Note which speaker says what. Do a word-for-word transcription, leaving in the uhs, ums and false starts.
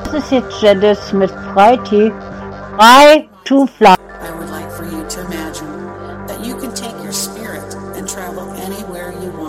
Speaker 1: Das ist jetzt Jadis mit Freitag. Frei to fly.
Speaker 2: I would like for you to imagine that you can take your spirit and travel anywhere you want.